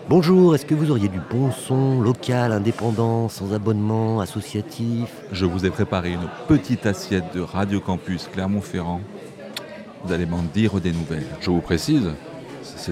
Bonjour, est-ce que vous auriez du bon son, local, indépendant, sans abonnement, associatif? Je vous ai préparé une petite assiette de Radio Campus Clermont-Ferrand. Vous allez m'en dire des nouvelles. Je vous précise, c'est